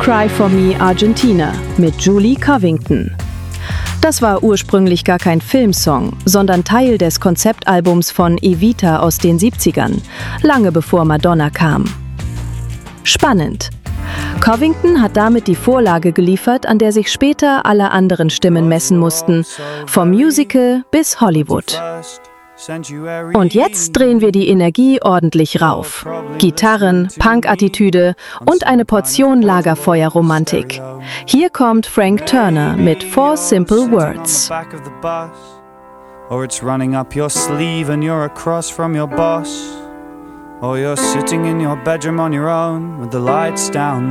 Cry for Me Argentina mit Julie Covington. Das war ursprünglich gar kein Filmsong, sondern Teil des Konzeptalbums von Evita aus den 70ern, lange bevor Madonna kam. Spannend. Covington hat damit die Vorlage geliefert, an der sich später alle anderen Stimmen messen mussten, vom Musical bis Hollywood. Und jetzt drehen wir die Energie ordentlich rauf. Gitarren, Punk-Attitüde und eine Portion Lagerfeuer-Romantik. Hier kommt Frank Turner mit Four Simple Words. Or it's running up your sleeve and you're across from your boss. Or you're sitting in your bedroom on your own with the lights down.